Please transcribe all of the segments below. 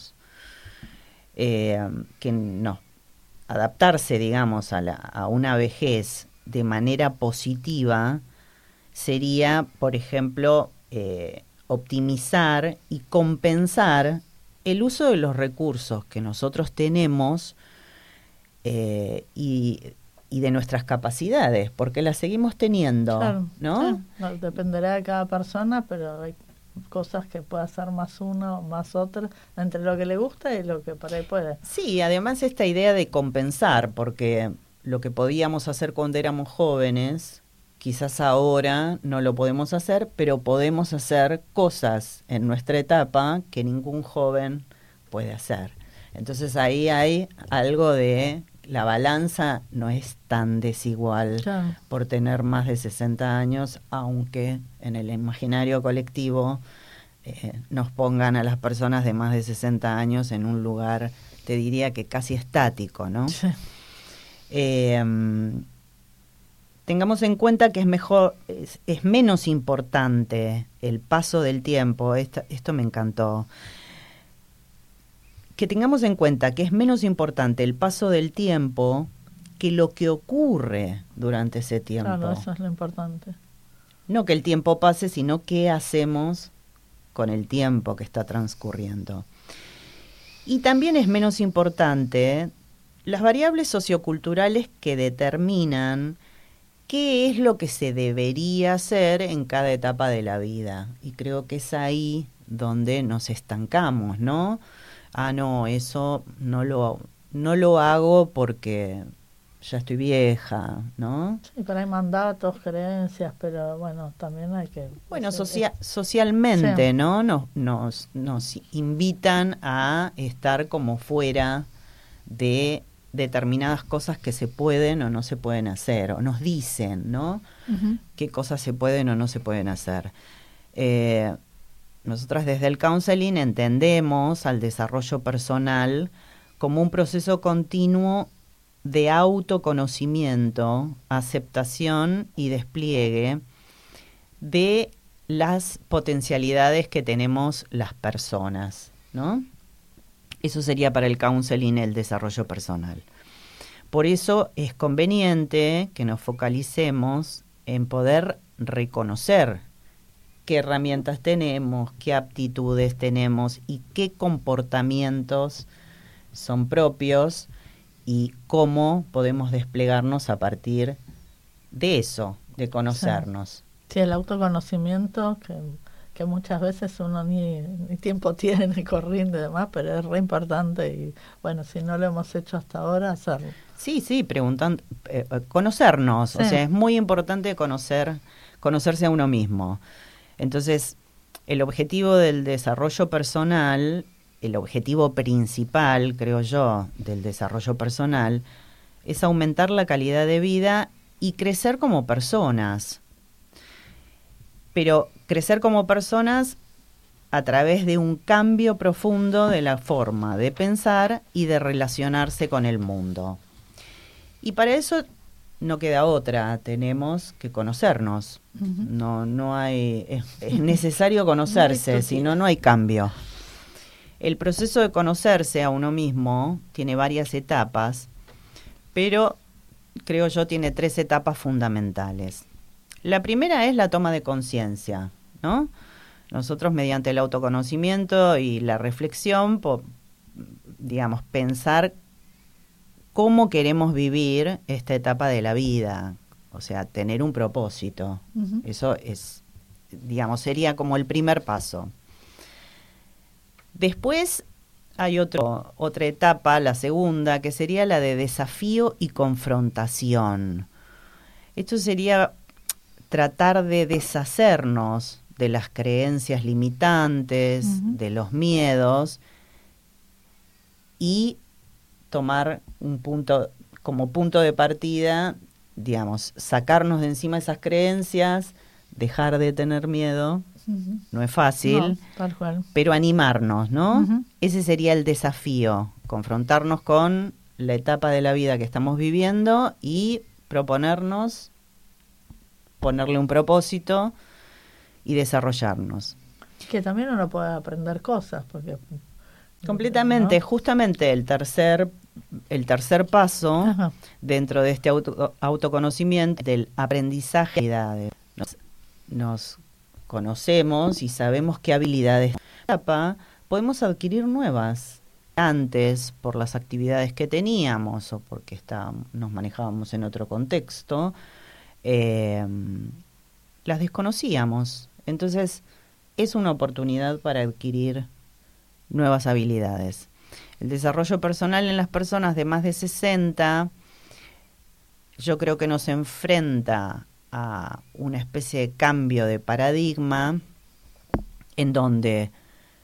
años. Que no, adaptarse, digamos, a una vejez de manera positiva sería, por ejemplo, optimizar y compensar el uso de los recursos que nosotros tenemos y de nuestras capacidades, porque las seguimos teniendo, Claro, ¿no? sí, no, dependerá de cada persona, pero hay cosas que puede hacer más uno o más otro, entre lo que le gusta y lo que por ahí puede. Sí, además esta idea de compensar, porque lo que podíamos hacer cuando éramos jóvenes, quizás ahora no lo podemos hacer, pero podemos hacer cosas en nuestra etapa que ningún joven puede hacer. Entonces ahí hay algo de la balanza no es tan desigual Claro. por tener más de 60 años, aunque en el imaginario colectivo nos pongan a las personas de más de 60 años en un lugar, te diría que casi estático, ¿no? Sí. Tengamos en cuenta que es mejor, es menos importante el paso del tiempo. Esto me encantó. Que tengamos en cuenta que es menos importante el paso del tiempo que lo que ocurre durante ese tiempo. Claro, eso es lo importante. No que el tiempo pase, sino qué hacemos con el tiempo que está transcurriendo. Y también es menos importante las variables socioculturales que determinan qué es lo que se debería hacer en cada etapa de la vida. Y creo que es ahí donde nos estancamos, ¿no? No, eso no lo hago porque ya estoy vieja, ¿no? Sí, pero hay mandatos, creencias, pero bueno, también hay que... Bueno, socialmente, sí. ¿no? Nos invitan a estar como fuera de determinadas cosas que se pueden o no se pueden hacer, o nos dicen, ¿no? Uh-huh. Qué cosas se pueden o no se pueden hacer. Nosotras desde el counseling entendemos al desarrollo personal como un proceso continuo de autoconocimiento, aceptación y despliegue de las potencialidades que tenemos las personas, ¿no? Eso sería para el counseling el desarrollo personal. Por eso es conveniente que nos focalicemos en poder reconocer qué herramientas tenemos, qué aptitudes tenemos y qué comportamientos son propios y cómo podemos desplegarnos a partir de eso, de conocernos. Sí, el autoconocimiento que muchas veces uno ni tiempo tiene, ni corriente y demás, pero es re importante y bueno, si no lo hemos hecho hasta ahora, hacerlo. Sí, preguntando, conocernos, o sea, es muy importante conocerse a uno mismo. Entonces, el objetivo del desarrollo personal, el objetivo principal, creo yo, del desarrollo personal, es aumentar la calidad de vida y crecer como personas. Pero crecer como personas a través de un cambio profundo de la forma de pensar y de relacionarse con el mundo. Y para eso no queda otra, tenemos que conocernos. Uh-huh. No hay, es necesario conocerse, si no, no hay cambio. El proceso de conocerse a uno mismo tiene varias etapas, pero creo yo tiene 3 etapas fundamentales. La primera es la toma de conciencia, ¿no? Nosotros mediante el autoconocimiento y la reflexión, digamos, pensar cómo queremos vivir esta etapa de la vida, o sea, tener un propósito. Uh-huh. Eso es, digamos, sería como el primer paso. Después hay otra etapa, la segunda, que sería la de desafío y confrontación. Esto sería tratar de deshacernos de las creencias limitantes, uh-huh, de los miedos, y tomar un punto como punto de partida, digamos, sacarnos de encima esas creencias, dejar de tener miedo. Uh-huh. No es fácil, no, tal cual, pero animarnos, ¿no? Uh-huh. Ese sería el desafío, confrontarnos con la etapa de la vida que estamos viviendo y proponernos ponerle un propósito y desarrollarnos. Que también uno puede aprender cosas, porque Completamente, ¿no? justamente el tercer paso Ajá. dentro de este autoconocimiento, del aprendizaje de habilidades. Nos conocemos y sabemos qué habilidades podemos adquirir nuevas. Antes, por las actividades que teníamos o porque nos manejábamos en otro contexto, eh, las desconocíamos. Entonces, es una oportunidad para adquirir nuevas habilidades. El desarrollo personal en las personas de más de 60, yo creo que nos enfrenta a una especie de cambio de paradigma en donde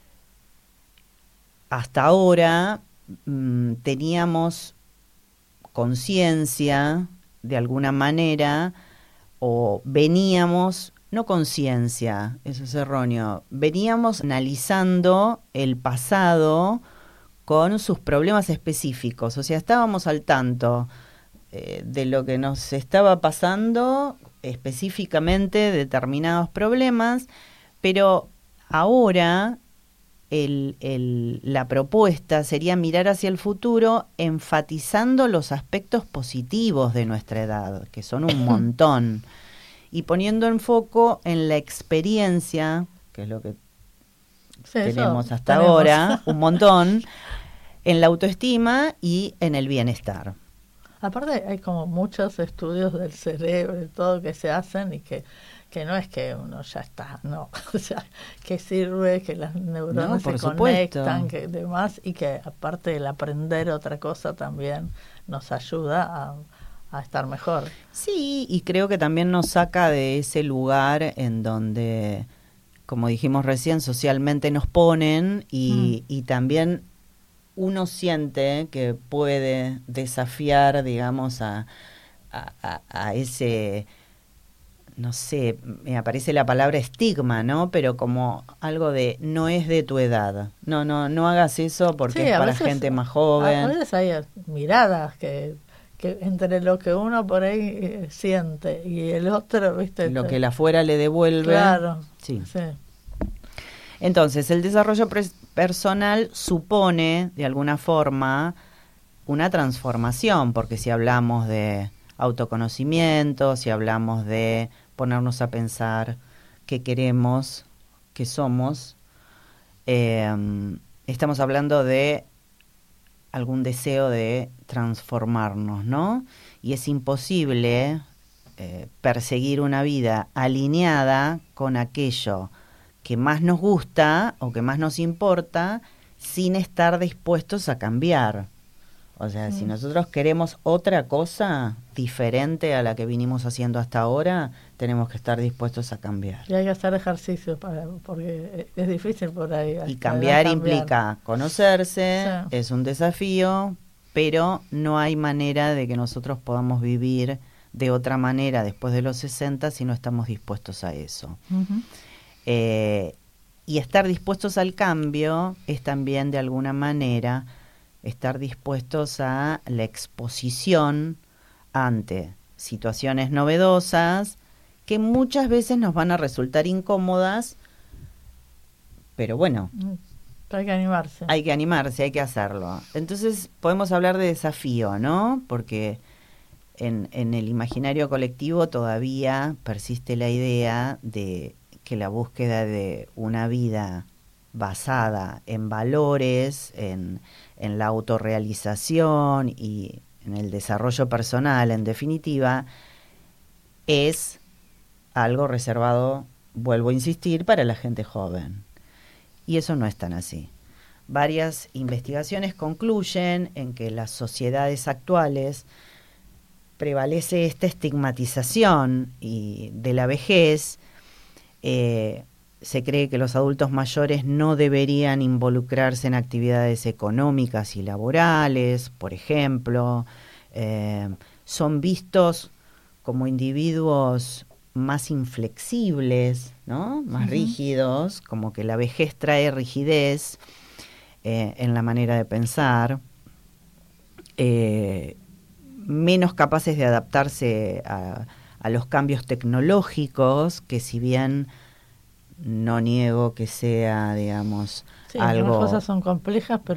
hasta ahora teníamos conciencia de alguna manera o veníamos, no conciencia, eso es erróneo, veníamos analizando el pasado con sus problemas específicos, o sea, estábamos al tanto de lo que nos estaba pasando, específicamente determinados problemas, pero ahora la propuesta sería mirar hacia el futuro enfatizando los aspectos positivos de nuestra edad, que son un montón, y poniendo en foco en la experiencia, que es lo que Sí, tenemos hasta ahora, un montón, en la autoestima y en el bienestar. Aparte hay como muchos estudios del cerebro y todo que se hacen y que no es que uno ya está, no, o sea, que sirve, que las neuronas se conectan, que demás, y que aparte el aprender otra cosa también nos ayuda a estar mejor. Sí, y creo que también nos saca de ese lugar en donde, como dijimos recién, socialmente nos ponen y también uno siente que puede desafiar, digamos, a ese, no sé, me aparece la palabra estigma, ¿no? Pero como algo de no es de tu edad. No hagas eso porque sí, es para veces, gente más joven. A veces hay miradas que entre lo que uno por ahí siente y el otro, ¿viste? Lo que el afuera le devuelve. Claro. Sí. Sí. Entonces, el desarrollo personal supone, de alguna forma, una transformación, porque si hablamos de autoconocimiento, si hablamos de ponernos a pensar qué queremos, qué somos, estamos hablando de algún deseo de transformarnos, ¿no? Y es imposible perseguir una vida alineada con aquello que más nos gusta o que más nos importa sin estar dispuestos a cambiar. O sea, si nosotros queremos otra cosa diferente a la que vinimos haciendo hasta ahora, tenemos que estar dispuestos a cambiar. Y hay que hacer ejercicio porque es difícil por ahí. Y cambiar implica conocerse, sí. Es un desafío, pero no hay manera de que nosotros podamos vivir de otra manera después de los 60 si no estamos dispuestos a eso. Uh-huh. Y estar dispuestos al cambio es también de alguna manera estar dispuestos a la exposición ante situaciones novedosas que muchas veces nos van a resultar incómodas, pero bueno, hay que animarse. Hay que animarse, hay que hacerlo. Entonces podemos hablar de desafío, ¿no? Porque en el imaginario colectivo todavía persiste la idea de que la búsqueda de una vida basada en valores, en la autorrealización y en el desarrollo personal, en definitiva, es algo reservado, vuelvo a insistir, para la gente joven. Y eso no es tan así. Varias investigaciones concluyen en que las sociedades actuales prevalece esta estigmatización de la vejez. Se cree que los adultos mayores no deberían involucrarse en actividades económicas y laborales, por ejemplo. Son vistos como individuos más inflexibles, ¿no? Más rígidos, como que la vejez trae rigidez en la manera de pensar, menos capaces de adaptarse a los cambios tecnológicos, que si bien no niego que sea, digamos, sí, algo... las cosas son complejas, pero